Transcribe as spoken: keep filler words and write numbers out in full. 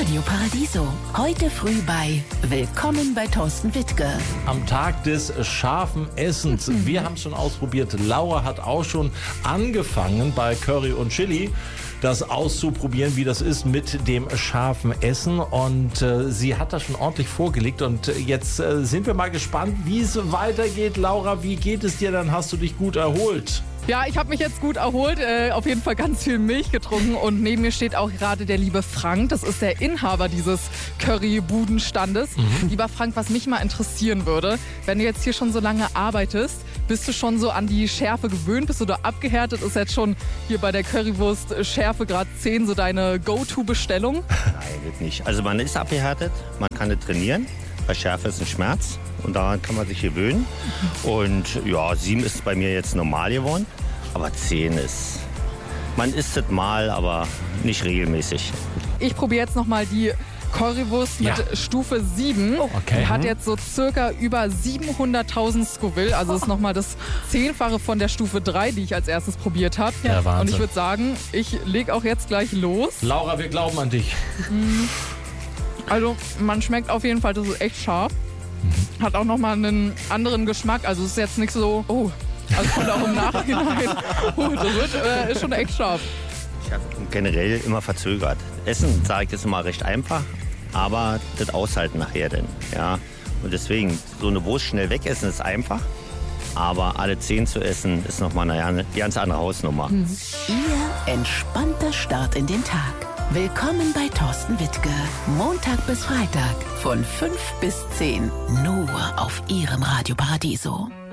Radio Paradiso. Heute früh bei Willkommen bei Thorsten Wittke. Am Tag des scharfen Essens. Wir haben es schon ausprobiert. Laura hat auch schon angefangen bei Curry und Chili das auszuprobieren, wie das ist mit dem scharfen Essen. Und äh, sie hat das schon ordentlich vorgelegt. Und äh, jetzt äh, sind wir mal gespannt, wie es weitergeht. Laura, wie geht es dir? Dann hast du dich gut erholt. Ja, ich habe mich jetzt gut erholt, äh, auf jeden Fall ganz viel Milch getrunken und neben mir steht auch gerade der liebe Frank, das ist der Inhaber dieses Curry-Budenstandes. Mhm. Lieber Frank, was mich mal interessieren würde, wenn du jetzt hier schon so lange arbeitest, bist du schon so an die Schärfe gewöhnt, bist du da abgehärtet, ist jetzt schon hier bei der Currywurst Schärfe Grad zehn so deine Go-To-Bestellung? Nein, wird nicht. Also man ist abgehärtet, man kann nicht trainieren. Bei Schärfe ist ein Schmerz und daran kann man sich gewöhnen. Und ja, sieben ist bei mir jetzt normal geworden, aber zehn ist, man isst es mal, aber nicht regelmäßig. Ich probiere jetzt nochmal die Currywurst mit Ja. Stufe sieben. Okay. Die hat jetzt so circa über siebenhunderttausend Scoville. Also ist nochmal das Zehnfache von der Stufe drei, die ich als erstes probiert habe. Ja, Wahnsinn. Und ich würde sagen, ich lege auch jetzt gleich los. Laura, wir glauben an dich. Also man schmeckt auf jeden Fall, das ist echt scharf. Hat auch nochmal einen anderen Geschmack. Also es ist jetzt nicht so, oh, also kommt auch im Nachhinein. Oh, das wird, äh, ist schon echt scharf. Ich habe generell immer verzögert. Essen, sage ich, ist immer recht einfach, aber das Aushalten nachher denn. Ja? Und deswegen, so eine Wurst schnell wegessen ist einfach, aber alle zehn zu essen ist nochmal eine ganz andere Hausnummer. Ihr entspannter Start in den Tag. Willkommen bei Thorsten Wittke. Montag bis Freitag von fünf bis zehn. Nur auf Ihrem Radio Paradiso.